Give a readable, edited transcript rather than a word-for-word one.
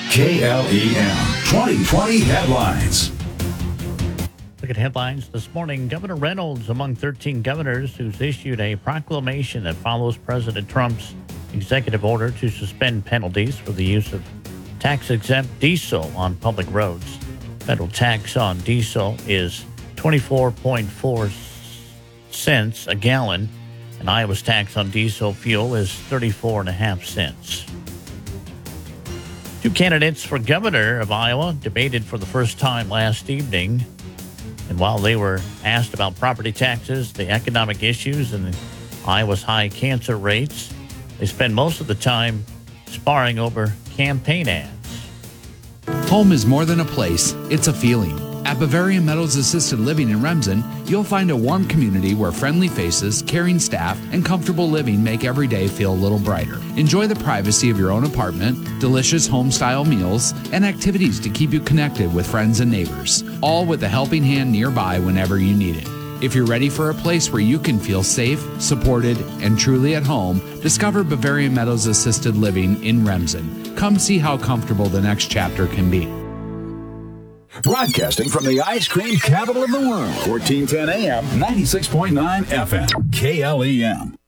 KLEM 2020 headlines. Look at headlines this morning. Governor Reynolds among 13 governors who's issued a proclamation that follows President Trump's executive order to suspend penalties for the use of tax-exempt diesel on public roads. Federal tax on diesel is 24.4 cents a gallon, and Iowa's tax on diesel fuel is 34.5 cents. Two candidates for governor of Iowa debated for the first time last evening. And while they were asked about property taxes, the economic issues, and Iowa's high cancer rates, they spend most of the time sparring over campaign ads. Home is more than a place, it's a feeling. At Bavarian Meadows Assisted Living in Remsen, you'll find a warm community where friendly faces, caring staff, and comfortable living make every day feel a little brighter. Enjoy the privacy of your own apartment, delicious home-style meals, and activities to keep you connected with friends and neighbors, all with a helping hand nearby whenever you need it. If you're ready for a place where you can feel safe, supported, and truly at home, discover Bavarian Meadows Assisted Living in Remsen. Come see how comfortable the next chapter can be. Broadcasting from the ice cream capital of the world. 1410 AM, 96.9 FM. KLEM.